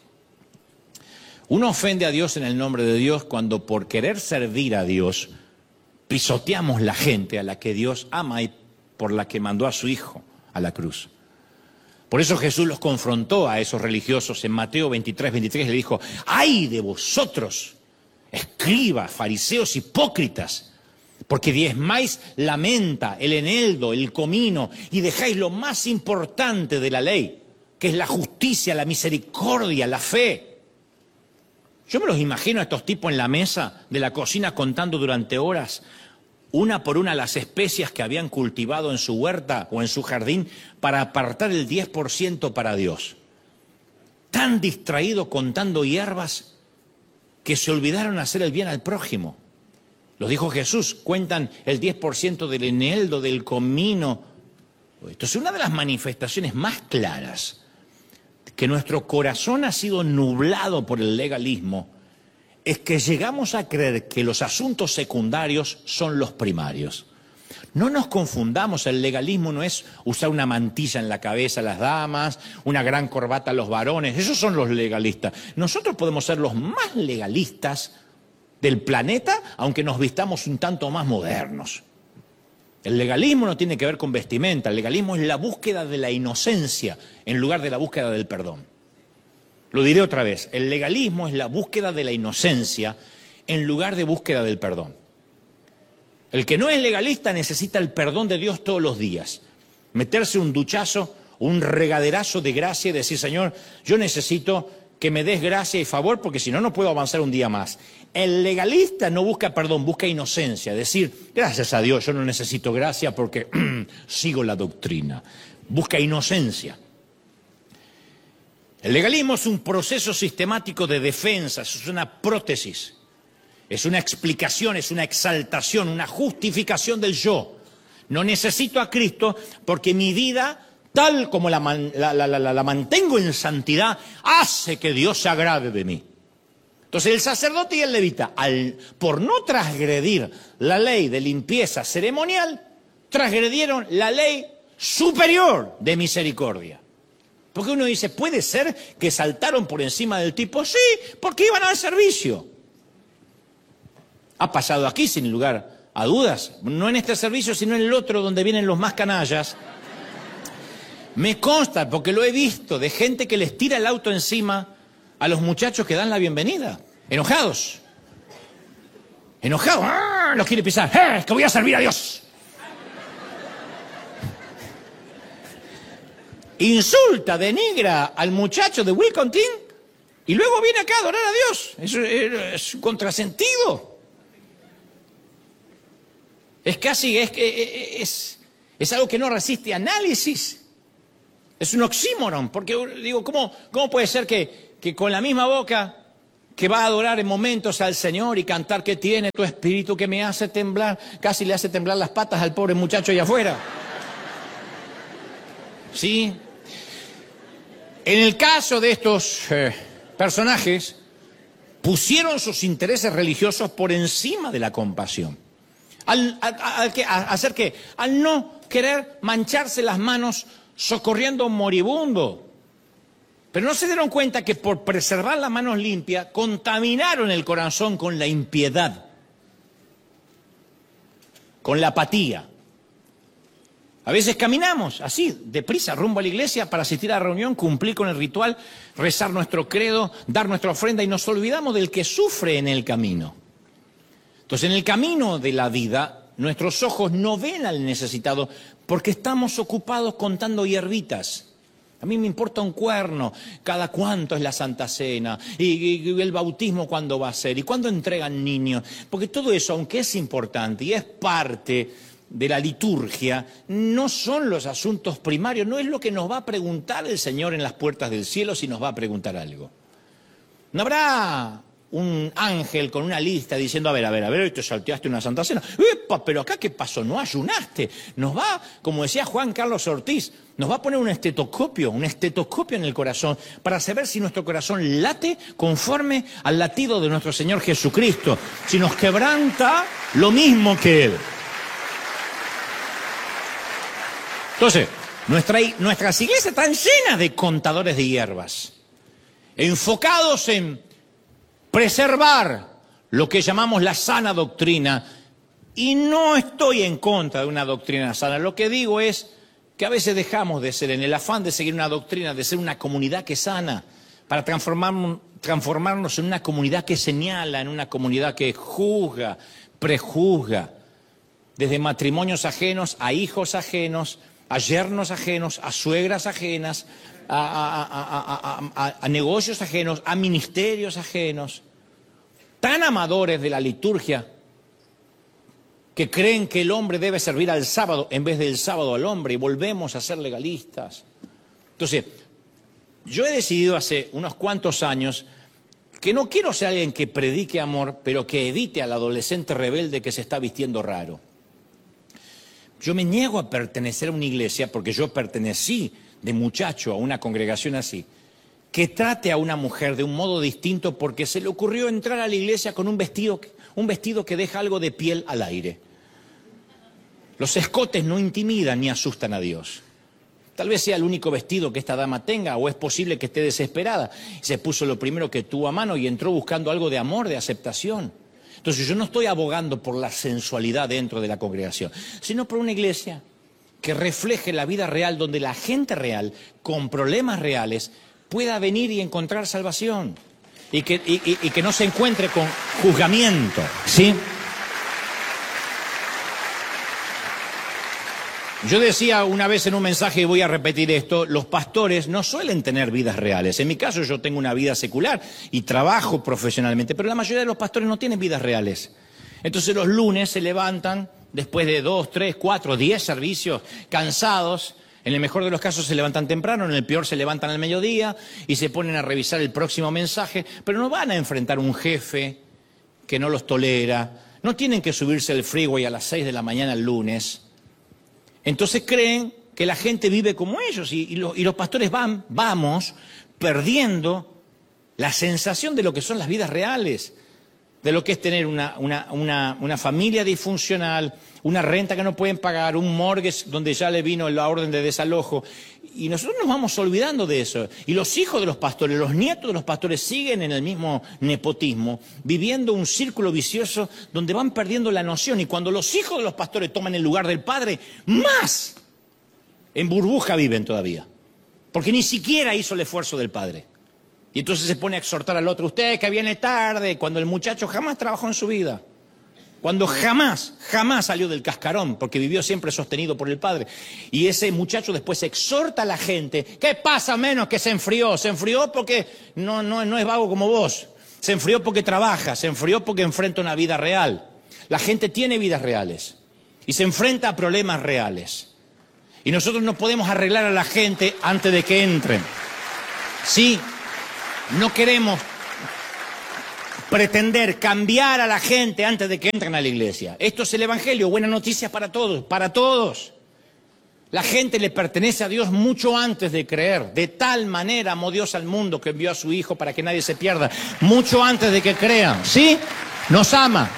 Speaker 1: Uno ofende a Dios en el nombre de Dios cuando por querer servir a Dios pisoteamos la gente a la que Dios ama y por la que mandó a su Hijo a la cruz. Por eso Jesús los confrontó a esos religiosos en Mateo veintitrés, veintitrés, le dijo, ¡ay de vosotros, escribas, fariseos hipócritas! Porque diezmáis la menta, el eneldo, el comino y dejáis lo más importante de la ley, que es la justicia, la misericordia, la fe. Yo me los imagino a estos tipos en la mesa de la cocina contando durante horas, una por una, las especias que habían cultivado en su huerta o en su jardín para apartar el diez por ciento para Dios. Tan distraídos contando hierbas que se olvidaron hacer el bien al prójimo. Lo dijo Jesús, cuentan el diez por ciento del eneldo, del comino. Esto es una de las manifestaciones más claras que nuestro corazón ha sido nublado por el legalismo, es que llegamos a creer que los asuntos secundarios son los primarios. No nos confundamos, el legalismo no es usar una mantilla en la cabeza a las damas, una gran corbata a los varones, esos son los legalistas. Nosotros podemos ser los más legalistas del planeta, aunque nos vistamos un tanto más modernos. El legalismo no tiene que ver con vestimenta, el legalismo es la búsqueda de la inocencia en lugar de la búsqueda del perdón. Lo diré otra vez, el legalismo es la búsqueda de la inocencia en lugar de búsqueda del perdón. El que no es legalista necesita el perdón de Dios todos los días. Meterse un duchazo, un regaderazo de gracia y decir, Señor, yo necesito que me des gracia y favor porque si no, no puedo avanzar un día más. El legalista no busca perdón, busca inocencia. Decir, gracias a Dios, yo no necesito gracia porque sigo la doctrina. Busca inocencia. El legalismo es un proceso sistemático de defensa, es una prótesis, es una explicación, es una exaltación, una justificación del yo. No necesito a Cristo porque mi vida, tal como la, man, la, la, la, la mantengo en santidad, hace que Dios se agrade de mí. Entonces el sacerdote y el levita, al, por no transgredir la ley de limpieza ceremonial, transgredieron la ley superior de misericordia. Porque uno dice, ¿puede ser que saltaron por encima del tipo? Sí, porque iban al servicio. Ha pasado aquí sin lugar a dudas, no en este servicio, sino en el otro donde vienen los más canallas. Me consta, porque lo he visto, de gente que les tira el auto encima a los muchachos que dan la bienvenida, enojados. Enojados, ¡ah! Los quiere pisar, ¡eh! Es que voy a servir a Dios. Insulta, denigra al muchacho de Wilcontin y luego viene acá a adorar a Dios. Eso es un contrasentido. Es casi, es, es, Es algo que no resiste análisis. Es un oxímoron, porque digo, ¿cómo, cómo puede ser que, que con la misma boca que va a adorar en momentos al Señor y cantar que tiene tu espíritu que me hace temblar, casi le hace temblar las patas al pobre muchacho allá afuera? ¿Sí? En el caso de estos eh, personajes, pusieron sus intereses religiosos por encima de la compasión. Al, al, al, al, al hacer que, al no querer mancharse las manos socorriendo a un moribundo. Pero no se dieron cuenta que por preservar las manos limpias, contaminaron el corazón con la impiedad, con la apatía. A veces caminamos así, deprisa, rumbo a la iglesia para asistir a la reunión, cumplir con el ritual, rezar nuestro credo, dar nuestra ofrenda y nos olvidamos del que sufre en el camino. Entonces, en el camino de la vida, nuestros ojos no ven al necesitado porque estamos ocupados contando hierbitas. A mí me importa un cuerno, cada cuánto es la Santa Cena, y, y, y el bautismo cuándo va a ser, y cuándo entregan niños. Porque todo eso, aunque es importante y es parte de la liturgia, no son los asuntos primarios, no es lo que nos va a preguntar el Señor en las puertas del cielo si nos va a preguntar algo. No habrá un ángel con una lista diciendo, a ver, a ver, a ver, hoy te salteaste una Santa Cena. ¡Epa! Pero acá, ¿qué pasó? No ayunaste. Nos va, como decía Juan Carlos Ortiz, nos va a poner un estetoscopio, un estetoscopio en el corazón para saber si nuestro corazón late conforme al latido de nuestro Señor Jesucristo, si nos quebranta lo mismo que Él. Entonces, nuestra, nuestras iglesias están llenas de contadores de hierbas, enfocados en preservar lo que llamamos la sana doctrina. Y no estoy en contra de una doctrina sana. Lo que digo es que a veces dejamos de ser, en el afán de seguir una doctrina, de ser una comunidad que sana, para transformar, transformarnos en una comunidad que señala, en una comunidad que juzga, prejuzga, desde matrimonios ajenos a hijos ajenos, a yernos ajenos, a suegras ajenas, a, a, a, a, a, a negocios ajenos, a ministerios ajenos, tan amadores de la liturgia que creen que el hombre debe servir al sábado en vez del sábado al hombre, y volvemos a ser legalistas. Entonces, yo he decidido hace unos cuantos años que no quiero ser alguien que predique amor, pero que evite al adolescente rebelde que se está vistiendo raro. Yo me niego a pertenecer a una iglesia, porque yo pertenecí de muchacho a una congregación así, que trate a una mujer de un modo distinto porque se le ocurrió entrar a la iglesia con un vestido, un vestido que deja algo de piel al aire. Los escotes no intimidan ni asustan a Dios. Tal vez sea el único vestido que esta dama tenga, o es posible que esté desesperada. Se puso lo primero que tuvo a mano y entró buscando algo de amor, de aceptación. Entonces yo no estoy abogando por la sensualidad dentro de la congregación, sino por una iglesia que refleje la vida real, donde la gente real, con problemas reales, pueda venir y encontrar salvación. Y que, y, y, y que no se encuentre con juzgamiento, ¿sí? Yo decía una vez en un mensaje, y voy a repetir esto, los pastores no suelen tener vidas reales. En mi caso yo tengo una vida secular y trabajo profesionalmente, pero la mayoría de los pastores no tienen vidas reales. Entonces los lunes se levantan, después de dos, tres, cuatro, diez servicios, cansados. En el mejor de los casos se levantan temprano, en el peor se levantan al mediodía y se ponen a revisar el próximo mensaje, pero no van a enfrentar un jefe que no los tolera, no tienen que subirse al freeway a las seis de la mañana el lunes. Entonces creen que la gente vive como ellos y, y, lo, y los pastores van, vamos perdiendo la sensación de lo que son las vidas reales, de lo que es tener una, una, una, una familia disfuncional, una renta que no pueden pagar, un mortgage donde ya le vino la orden de desalojo. Y nosotros nos vamos olvidando de eso. Y los hijos de los pastores, los nietos de los pastores siguen en el mismo nepotismo, viviendo un círculo vicioso donde van perdiendo la noción. Y cuando los hijos de los pastores toman el lugar del padre, más en burbuja viven todavía. Porque ni siquiera hizo el esfuerzo del padre. Y entonces se pone a exhortar al otro, usted que viene tarde, cuando el muchacho jamás trabajó en su vida. Cuando jamás, jamás salió del cascarón, porque vivió siempre sostenido por el padre. Y ese muchacho después exhorta a la gente, ¿qué pasa menos que se enfrió? Se enfrió porque no, no, no es vago como vos. Se enfrió porque trabaja, se enfrió porque enfrenta una vida real. La gente tiene vidas reales y se enfrenta a problemas reales. Y nosotros no podemos arreglar a la gente antes de que entren. Sí, no queremos pretender cambiar a la gente antes de que entren a la iglesia. Esto es el Evangelio, buena noticia para todos, para todos. La gente le pertenece a Dios mucho antes de creer. De tal manera amó Dios al mundo que envió a su Hijo para que nadie se pierda. Mucho antes de que crean, ¿sí? Nos ama.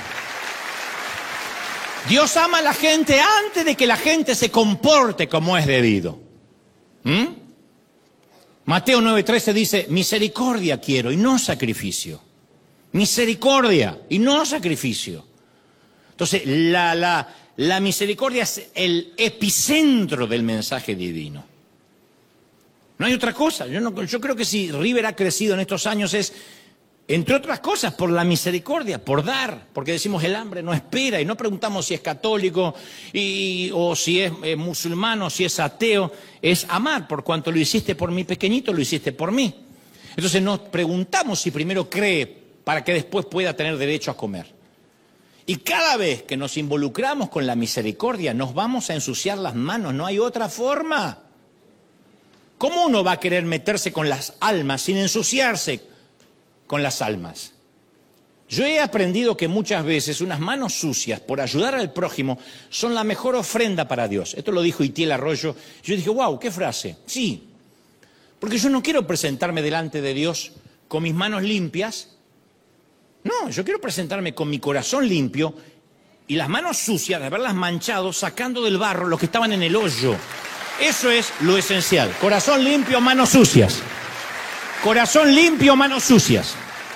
Speaker 1: Dios ama a la gente antes de que la gente se comporte como es debido. ¿Mm? Mateo nueve trece dice, misericordia quiero y no sacrificio. Misericordia y no sacrificio. Entonces, la, la, la misericordia es el epicentro del mensaje divino. No hay otra cosa. Yo, no, yo creo que si River ha crecido en estos años es, entre otras cosas, por la misericordia, por dar. Porque decimos el hambre no espera y no preguntamos si es católico y, o si es eh, musulmán o si es ateo. Es amar, por cuanto lo hiciste por mi pequeñito, lo hiciste por mí. Entonces nos preguntamos si primero cree para que después pueda tener derecho a comer. Y cada vez que nos involucramos con la misericordia, nos vamos a ensuciar las manos, no hay otra forma. ¿Cómo uno va a querer meterse con las almas sin ensuciarse con las almas? Yo he aprendido que muchas veces unas manos sucias por ayudar al prójimo son la mejor ofrenda para Dios. Esto lo dijo Itiel Arroyo. Yo dije, wow, ¿qué frase? Sí, porque yo no quiero presentarme delante de Dios con mis manos limpias. No, yo quiero presentarme con mi corazón limpio y las manos sucias, de haberlas manchado, sacando del barro los que estaban en el hoyo. Eso es lo esencial. Corazón limpio, manos sucias. Corazón limpio, manos sucias.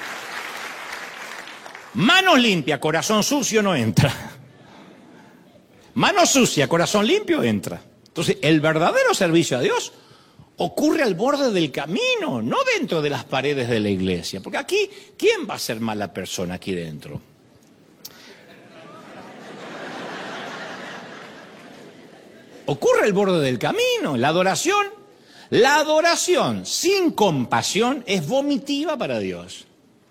Speaker 1: Manos limpias, corazón sucio no entra. Manos sucias, corazón limpio entra. Entonces, el verdadero servicio a Dios ocurre al borde del camino, no dentro de las paredes de la iglesia. Porque aquí, ¿quién va a ser mala persona aquí dentro? Ocurre al borde del camino. La adoración, la adoración sin compasión es vomitiva para Dios.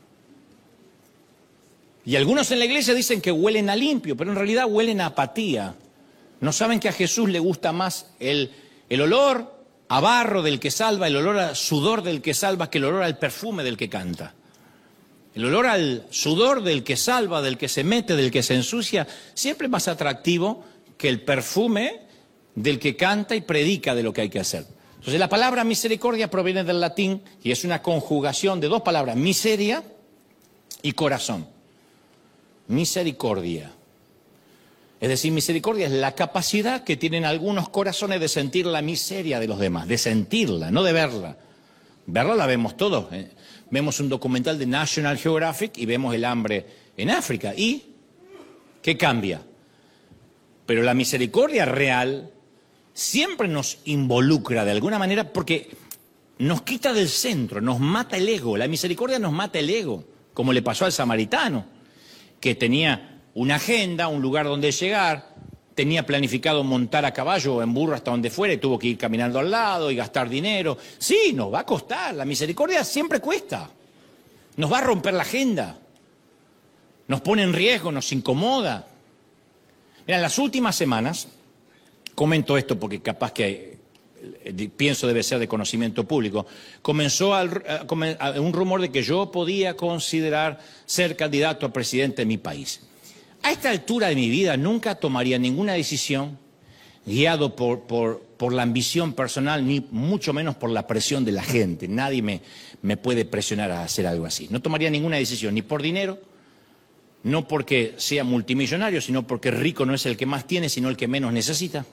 Speaker 1: Y algunos en la iglesia dicen que huelen a limpio, pero en realidad huelen a apatía. No saben que a Jesús le gusta más el, el olor a barro del que salva, el olor al sudor del que salva, que el olor al perfume del que canta. El olor al sudor del que salva, del que se mete, del que se ensucia, siempre es más atractivo que el perfume del que canta y predica de lo que hay que hacer. Entonces la palabra misericordia proviene del latín y es una conjugación de dos palabras, miseria y corazón. Misericordia. Es decir, misericordia es la capacidad que tienen algunos corazones de sentir la miseria de los demás, de sentirla, no de verla. Verla la vemos todos. ¿eh? Vemos un documental de National Geographic y vemos el hambre en África. ¿Y qué cambia? Pero la misericordia real siempre nos involucra de alguna manera porque nos quita del centro, nos mata el ego. La misericordia nos mata el ego, como le pasó al samaritano, que tenía una agenda, un lugar donde llegar, tenía planificado montar a caballo o en burro hasta donde fuera y tuvo que ir caminando al lado y gastar dinero. Sí, nos va a costar, la misericordia siempre cuesta. Nos va a romper la agenda, nos pone en riesgo, nos incomoda. Mira, en las últimas semanas, comento esto porque capaz que eh, pienso debe ser de conocimiento público, comenzó al, a, a, un rumor de que yo podía considerar ser candidato a presidente de mi país. A esta altura de mi vida nunca tomaría ninguna decisión guiado por, por, por la ambición personal, ni mucho menos por la presión de la gente. Nadie me, me puede presionar a hacer algo así. No tomaría ninguna decisión, ni por dinero, no porque sea multimillonario, sino porque rico no es el que más tiene, sino el que menos necesita.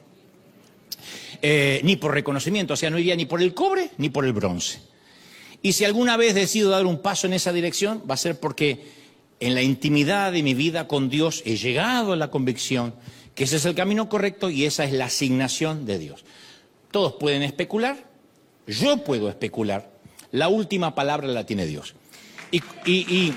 Speaker 1: Eh, ni por reconocimiento, o sea, no iría ni por el cobre ni por el bronce. Y si alguna vez decido dar un paso en esa dirección, va a ser porque en la intimidad de mi vida con Dios he llegado a la convicción que ese es el camino correcto y esa es la asignación de Dios. Todos pueden especular, yo puedo especular, la última palabra la tiene Dios. Y, y, y,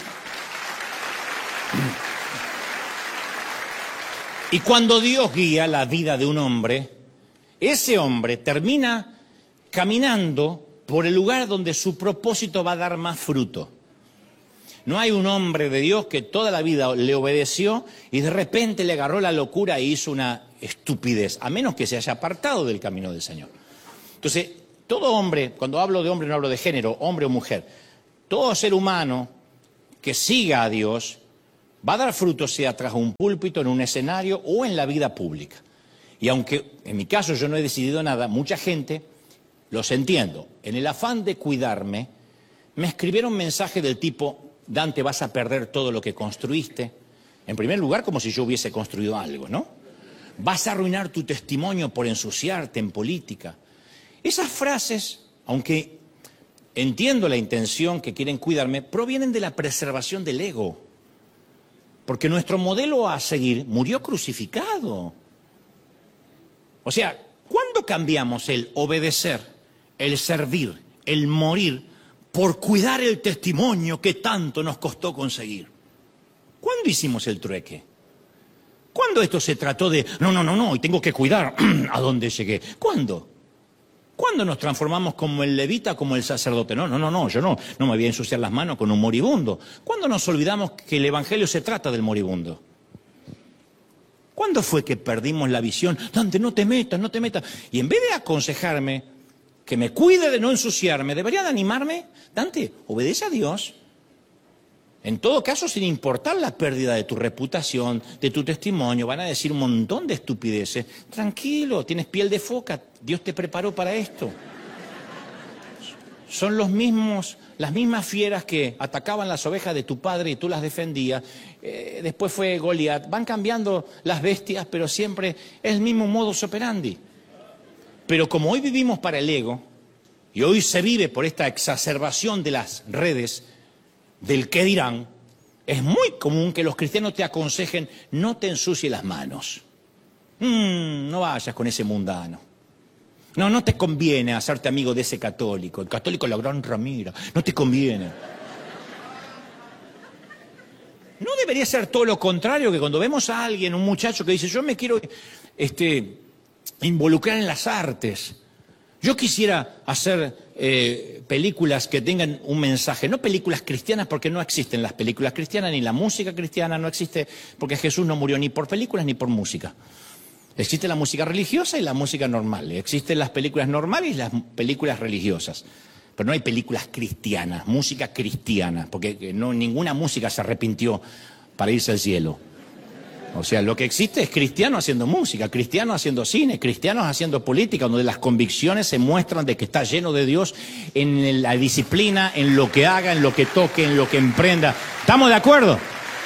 Speaker 1: y cuando Dios guía la vida de un hombre, ese hombre termina caminando por el lugar donde su propósito va a dar más fruto. No hay un hombre de Dios que toda la vida le obedeció y de repente le agarró la locura e hizo una estupidez, a menos que se haya apartado del camino del Señor. Entonces, todo hombre, cuando hablo de hombre no hablo de género, hombre o mujer, todo ser humano que siga a Dios va a dar fruto, sea tras un púlpito, en un escenario o en la vida pública. Y aunque en mi caso yo no he decidido nada, mucha gente, los entiendo, en el afán de cuidarme, me escribieron mensajes del tipo: Dante, vas a perder todo lo que construiste. En primer lugar, como si yo hubiese construido algo, ¿no? Vas a arruinar tu testimonio por ensuciarte en política. Esas frases, aunque entiendo la intención que quieren cuidarme, provienen de la preservación del ego. Porque nuestro modelo a seguir murió crucificado. O sea, ¿cuándo cambiamos el obedecer, el servir, el morir por cuidar el testimonio que tanto nos costó conseguir? ¿Cuándo hicimos el trueque? ¿Cuándo esto se trató de, no, no, no, no, y tengo que cuidar a dónde llegué? ¿Cuándo? ¿Cuándo nos transformamos como el levita, como el sacerdote? No, no, no, no, yo no, no me voy a ensuciar las manos con un moribundo. ¿Cuándo nos olvidamos que el evangelio se trata del moribundo? ¿Cuándo fue que perdimos la visión? Dante, no te metas, no te metas. Y en vez de aconsejarme que me cuide de no ensuciarme, debería de animarme. Dante, obedece a Dios. En todo caso, sin importar la pérdida de tu reputación, de tu testimonio, van a decir un montón de estupideces. Tranquilo, tienes piel de foca, Dios te preparó para esto. Son los mismos, las mismas fieras que atacaban las ovejas de tu padre y tú las defendías. Eh, después fue Goliat. Van cambiando las bestias, pero siempre es el mismo modus operandi. Pero como hoy vivimos para el ego, y hoy se vive por esta exacerbación de las redes, del qué dirán, es muy común que los cristianos te aconsejen: no te ensucies las manos. Mm, no vayas con ese mundano. No, no te conviene hacerte amigo de ese católico. El católico es la gran ramera. No te conviene. ¿No debería ser todo lo contrario? Que cuando vemos a alguien, un muchacho que dice: yo me quiero este, involucrar en las artes. Yo quisiera hacer eh, películas que tengan un mensaje, no películas cristianas, porque no existen las películas cristianas, ni la música cristiana no existe, porque Jesús no murió ni por películas ni por música. Existe la música religiosa y la música normal. Existen las películas normales y las películas religiosas. Pero no hay películas cristianas, música cristiana, porque no, ninguna música se arrepintió para irse al cielo. O sea, lo que existe es cristiano haciendo música, cristiano haciendo cine, cristianos haciendo política, donde las convicciones se muestran de que está lleno de Dios en la disciplina, en lo que haga, en lo que toque, en lo que emprenda. ¿Estamos de acuerdo?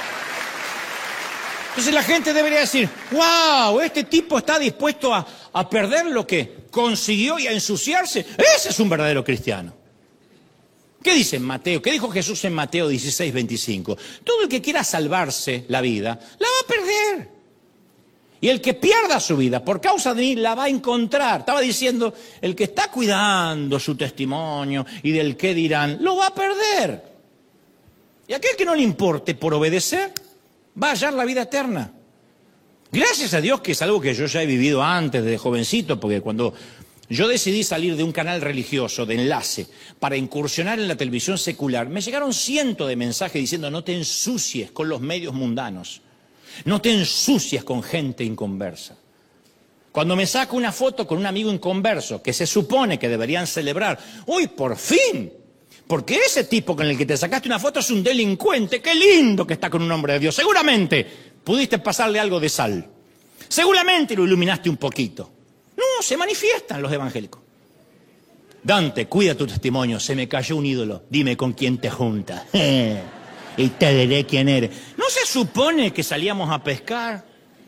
Speaker 1: Entonces la gente debería decir: wow, este tipo está dispuesto a, a perder lo que consiguió y a ensuciarse. Ese es un verdadero cristiano. ¿Qué dice en Mateo? ¿Qué dijo Jesús en Mateo dieciséis, veinticinco? Todo el que quiera salvarse la vida, la va a perder. Y el que pierda su vida por causa de mí, la va a encontrar. Estaba diciendo, el que está cuidando su testimonio y del qué dirán, lo va a perder. Y aquel que no le importe por obedecer, va a hallar la vida eterna. Gracias a Dios que es algo que yo ya he vivido antes, desde jovencito, porque cuando yo decidí salir de un canal religioso, de enlace, para incursionar en la televisión secular, me llegaron cientos de mensajes diciendo: no te ensucies con los medios mundanos, no te ensucies con gente inconversa. Cuando me saco una foto con un amigo inconverso, que se supone que deberían celebrar, ¡uy, por fin! Porque ese tipo con el que te sacaste una foto es un delincuente, ¡qué lindo que está con un hombre de Dios! Seguramente pudiste pasarle algo de sal, seguramente lo iluminaste un poquito. No, se manifiestan los evangélicos. Dante, cuida tu testimonio, se me cayó un ídolo, dime con quién te juntas. Y te diré quién eres. ¿No se supone que salíamos a pescar?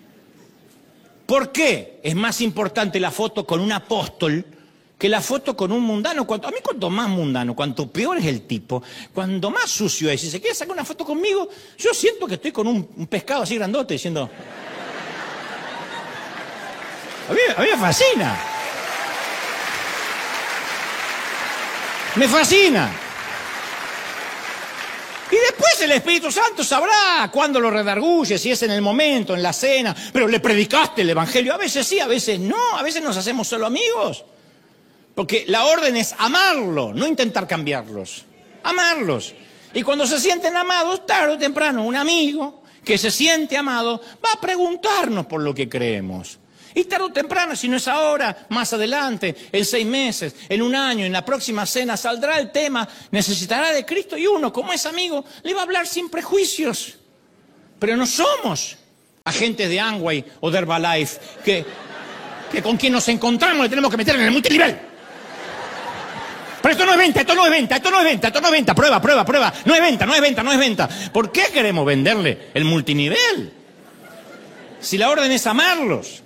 Speaker 1: ¿Por qué es más importante la foto con un apóstol que la foto con un mundano? Cuanto, a mí cuanto más mundano, cuanto peor es el tipo, cuanto más sucio es. Si se quiere sacar una foto conmigo, yo siento que estoy con un, un pescado así grandote diciendo... A mí, a mí me fascina. Me fascina. Y después el Espíritu Santo sabrá cuándo lo redarguye, si es en el momento, en la cena. Pero le predicaste el Evangelio. A veces sí, a veces no. A veces nos hacemos solo amigos. Porque la orden es amarlo, no intentar cambiarlos. Amarlos. Y cuando se sienten amados, tarde o temprano, un amigo que se siente amado va a preguntarnos por lo que creemos. Y tarde o temprano, si no es ahora, más adelante, en seis meses, en un año, en la próxima cena, saldrá el tema, necesitará de Cristo y uno, como es amigo, le va a hablar sin prejuicios. Pero no somos agentes de Amway o de Herbalife, que, que con quien nos encontramos le tenemos que meter en el multinivel. Pero esto no es venta, esto no es venta, esto no es venta, esto no es venta, prueba, prueba, prueba, no es venta, no es venta, no es venta. ¿Por qué queremos venderle el multinivel? Si la orden es amarlos.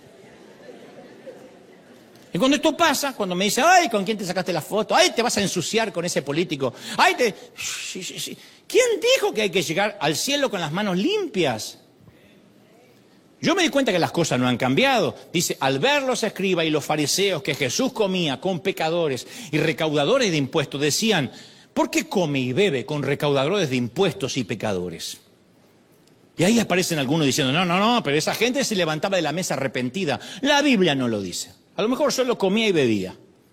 Speaker 1: Y cuando esto pasa, cuando me dice, ay, ¿con quién te sacaste la foto? Ay, te vas a ensuciar con ese político. Ay, te... ¿Quién dijo que hay que llegar al cielo con las manos limpias? Yo me di cuenta que las cosas no han cambiado. Dice, al ver los escribas y los fariseos que Jesús comía con pecadores y recaudadores de impuestos, decían, ¿por qué come y bebe con recaudadores de impuestos y pecadores? Y ahí aparecen algunos diciendo, no, no, no, pero esa gente se levantaba de la mesa arrepentida. La Biblia no lo dice. A lo mejor solo comía y bebía.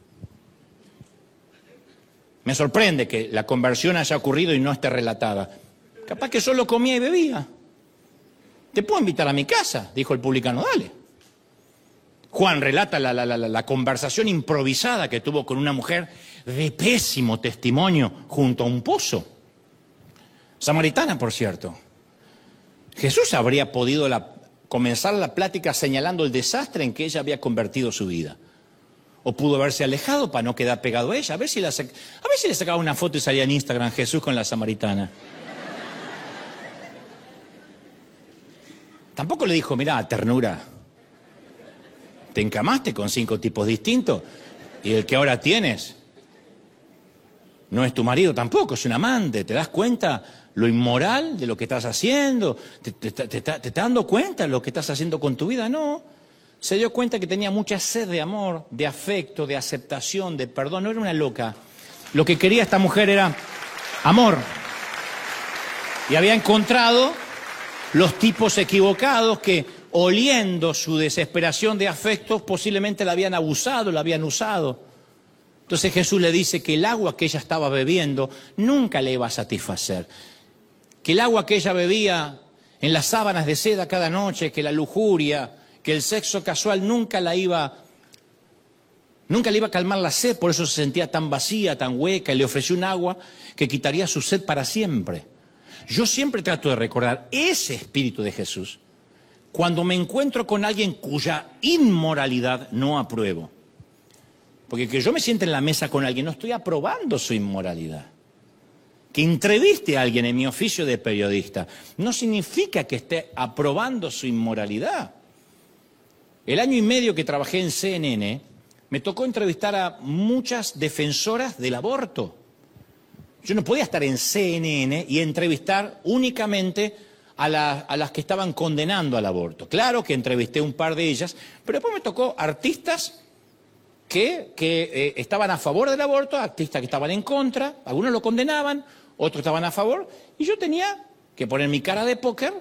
Speaker 1: Me sorprende que la conversión haya ocurrido y no esté relatada. Capaz que solo comía y bebía. Te puedo invitar a mi casa, dijo el publicano, dale. Juan relata la, la, la, la conversación improvisada que tuvo con una mujer de pésimo testimonio junto a un pozo. Samaritana, por cierto. Jesús habría podido la, comenzar la plática señalando el desastre en que ella había convertido su vida. O pudo haberse alejado para no quedar pegado a ella. A ver si, la, a ver si le sacaba una foto y salía en Instagram Jesús con la samaritana. Tampoco le dijo, mirá, ternura, te encamaste con cinco tipos distintos y el que ahora tienes no es tu marido tampoco, es un amante. ¿Te das cuenta lo inmoral de lo que estás haciendo? ¿Te, te, te, te, te estás dando cuenta de lo que estás haciendo con tu vida? No. Se dio cuenta que tenía mucha sed de amor, de afecto, de aceptación, de perdón. No era una loca. Lo que quería esta mujer era amor. Y había encontrado los tipos equivocados que, oliendo su desesperación de afectos, posiblemente la habían abusado, la habían usado. Entonces Jesús le dice que el agua que ella estaba bebiendo nunca le iba a satisfacer. Que el agua que ella bebía en las sábanas de seda cada noche, que la lujuria, que el sexo casual nunca la iba, nunca le iba a calmar la sed, por eso se sentía tan vacía, tan hueca, y le ofreció un agua que quitaría su sed para siempre. Yo siempre trato de recordar ese espíritu de Jesús cuando me encuentro con alguien cuya inmoralidad no apruebo. Porque que yo me siente en la mesa con alguien, no estoy aprobando su inmoralidad. Que entreviste a alguien en mi oficio de periodista no significa que esté aprobando su inmoralidad. El año y medio que trabajé en C N N, me tocó entrevistar a muchas defensoras del aborto. Yo no podía estar en C N N y entrevistar únicamente a, la, a las que estaban condenando al aborto. Claro que entrevisté un par de ellas, pero después me tocó artistas que, que eh, estaban a favor del aborto, artistas que estaban en contra, algunos lo condenaban, otros estaban a favor, y yo tenía que poner mi cara de póker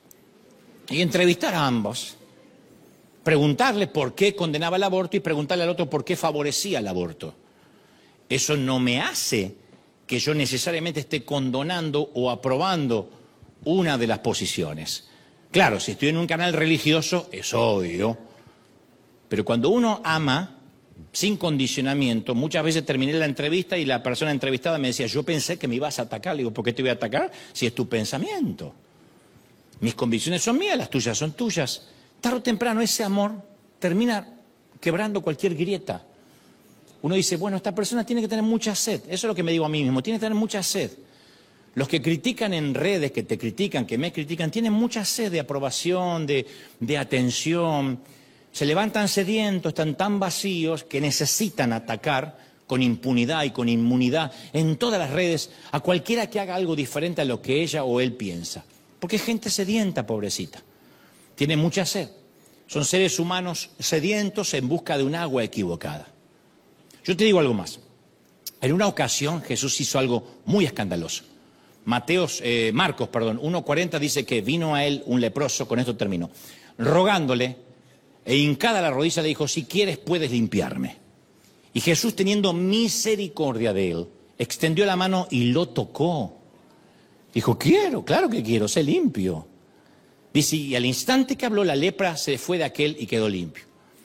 Speaker 1: y entrevistar a ambos. Preguntarle por qué condenaba el aborto y preguntarle al otro por qué favorecía el aborto. Eso no me hace que yo necesariamente esté condonando o aprobando una de las posiciones. Claro, si estoy en un canal religioso, es obvio. Pero cuando uno ama, sin condicionamiento, muchas veces terminé la entrevista y la persona entrevistada me decía, yo pensé que me ibas a atacar. Le digo, ¿por qué te voy a atacar si es tu pensamiento? Mis convicciones son mías, las tuyas son tuyas. Tarde o temprano ese amor termina quebrando cualquier grieta. Uno dice, bueno, esta persona tiene que tener mucha sed. Eso es lo que me digo a mí mismo, tiene que tener mucha sed. Los que critican en redes, que te critican, que me critican, tienen mucha sed de aprobación, de, de atención. Se levantan sedientos, están tan vacíos que necesitan atacar con impunidad y con inmunidad en todas las redes a cualquiera que haga algo diferente a lo que ella o él piensa. Porque es gente sedienta, pobrecita. Tiene mucha sed. Son seres humanos sedientos en busca de un agua equivocada. Yo te digo algo más. En una ocasión Jesús hizo algo muy escandaloso. Mateos, eh, Marcos, perdón, uno cuarenta dice que vino a él un leproso, con esto termino, rogándole e hincada la rodilla le dijo, si quieres puedes limpiarme. Y Jesús, teniendo misericordia de él, extendió la mano y lo tocó. Dijo, quiero, claro que quiero, sé limpio. Dice, y al instante que habló la lepra se fue de aquel y quedó limpio.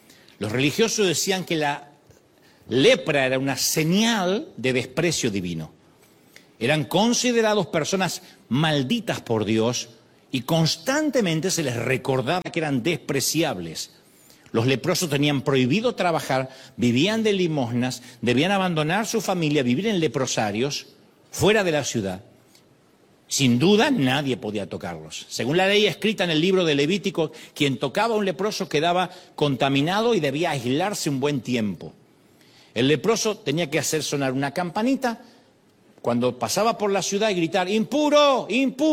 Speaker 1: Los religiosos decían que la lepra era una señal de desprecio divino. Eran considerados personas malditas por Dios y constantemente se les recordaba que eran despreciables. Los leprosos tenían prohibido trabajar, vivían de limosnas, debían abandonar su familia, vivir en leprosarios, fuera de la ciudad. Sin duda, nadie podía tocarlos. Según la ley escrita en el libro de Levítico, quien tocaba a un leproso quedaba contaminado y debía aislarse un buen tiempo. El leproso tenía que hacer sonar una campanita cuando pasaba por la ciudad y gritar: ¡impuro, impuro!